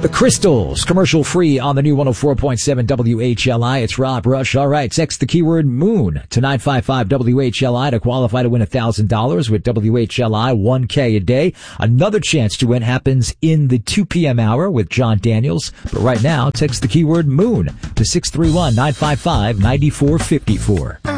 The Crystals, commercial free on the new 104.7 WHLI. It's Rob Rush. All right, text the keyword moon to 955 WHLI to qualify to win $1,000 with WHLI, 1K a day. Another chance to win happens in the 2 p.m. hour with John Daniels. But right now, text the keyword moon to 631-955-9454.